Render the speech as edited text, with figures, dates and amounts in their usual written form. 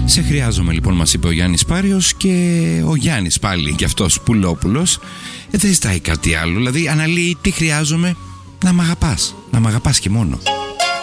Σε χρειάζομαι λοιπόν, μας είπε ο Γιάννης Πάριος. Και ο Γιάννης πάλι κι αυτός Πουλόπουλος δεν ζητάει κάτι άλλο. Δηλαδή αναλύει τι χρειάζομαι: να μ' αγαπάς, να μ' αγαπάς και μόνο.